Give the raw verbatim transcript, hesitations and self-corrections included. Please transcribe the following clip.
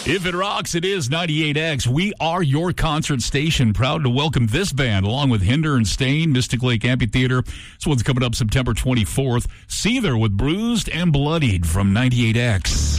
If it rocks, it is ninety-eight X. We are your concert station. Proud to welcome this band along with Hinder and Stain, Mystic Lake Amphitheater. This one's coming up September twenty-fourth. Seether with Bruised and Bloodied from ninety-eight X.